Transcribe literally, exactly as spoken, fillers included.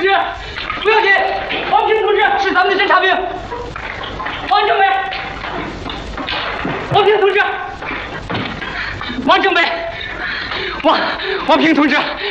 志，不要紧，王平同志是咱们的侦察兵。王政委，王平同志，王政委，王王平同志。